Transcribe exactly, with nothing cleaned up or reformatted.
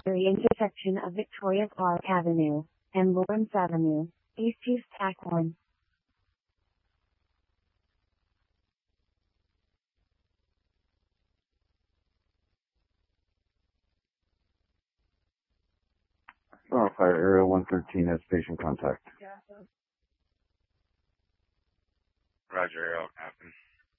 The intersection of Victoria Park Avenue and Lawrence Avenue, East East Tacorn. Oh, fire area one thirteen has patient contact. Roger, Arrow Captain.